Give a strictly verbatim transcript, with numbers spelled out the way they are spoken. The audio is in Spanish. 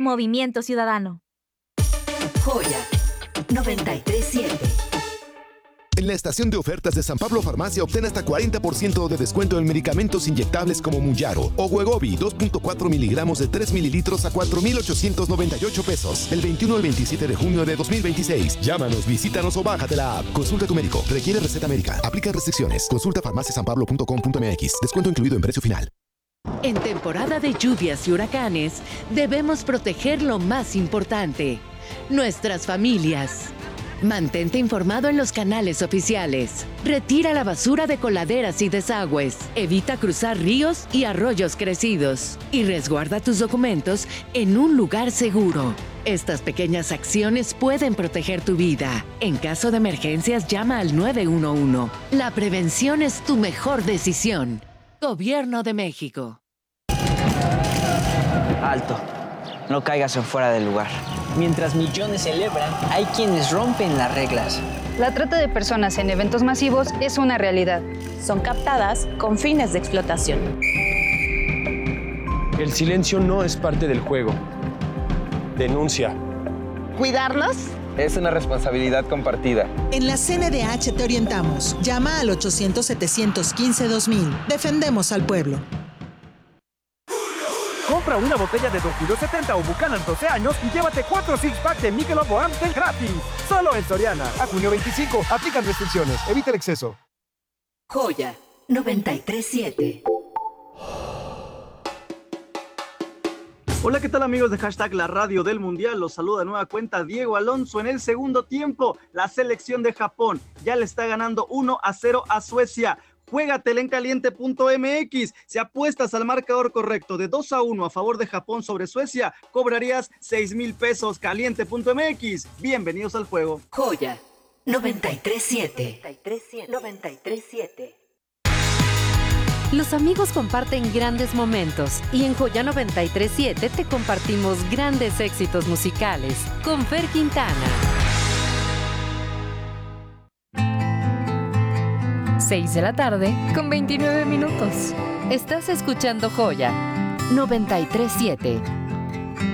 Movimiento Ciudadano. Joya noventa y tres punto siete. En la estación de ofertas de San Pablo Farmacia obtén hasta cuarenta por ciento de descuento en medicamentos inyectables como Mounjaro o Wegovy dos punto cuatro miligramos de tres mililitros a cuatro mil ochocientos noventa y ocho pesos. El veintiuno al veintisiete de junio de dos mil veintiséis. Llámanos, visítanos o bájate la app. Consulta a tu médico. Requiere receta médica. Aplica restricciones. Consulta farmacia san pablo punto com punto m x. Descuento incluido en precio final. En temporada de lluvias y huracanes, debemos proteger lo más importante: nuestras familias. Mantente informado en los canales oficiales. Retira la basura de coladeras y desagües. Evita cruzar ríos y arroyos crecidos. Y resguarda tus documentos en un lugar seguro. Estas pequeñas acciones pueden proteger tu vida. En caso de emergencias, llama al nueve uno uno. La prevención es tu mejor decisión. Gobierno de México. Alto. No caigas en fuera del lugar. Mientras millones celebran, hay quienes rompen las reglas. La trata de personas en eventos masivos es una realidad. Son captadas con fines de explotación. El silencio no es parte del juego. Denuncia. ¿Cuidarlos? Es una responsabilidad compartida. En la C N D H te orientamos. Llama al ochocientos, setecientos quince, dos mil. Defendemos al pueblo. Compra una botella de Don Julio setenta o Buchanan doce años y llévate cuatro six-pack de Michelob o Amstel gratis. Solo en Soriana. A junio veinticinco. Aplican restricciones. Evita el exceso. Joya noventa y tres punto siete. Hola, ¿qué tal amigos de Hashtag La Radio del Mundial? Los saluda de nueva cuenta Diego Alonso. En el segundo tiempo, la selección de Japón ya le está ganando uno a cero a Suecia. Juégatela en caliente punto m x. Si apuestas al marcador correcto de dos a uno a favor de Japón sobre Suecia, cobrarías seis mil pesos. caliente punto m x. Bienvenidos al juego. Joya noventa y tres punto siete. noventa y tres punto siete. Los amigos comparten grandes momentos y en Joya noventa y tres punto siete te compartimos grandes éxitos musicales con Fer Quintana. seis de la tarde con veintinueve minutos. Estás escuchando Joya noventa y tres punto siete.